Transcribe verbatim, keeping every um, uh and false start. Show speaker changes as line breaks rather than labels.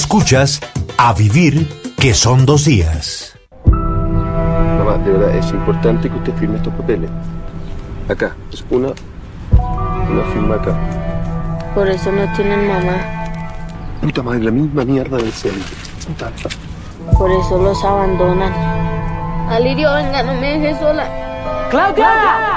Escuchas A Vivir, que son dos días.
Mamá, de verdad, es importante que usted firme estos papeles. Acá, es una... una firma acá.
Por eso no tienen mamá.
Puta madre, la misma mierda del cielo.
Por eso los abandonan. Alirio, venga, no me dejes sola.
¡Claudia!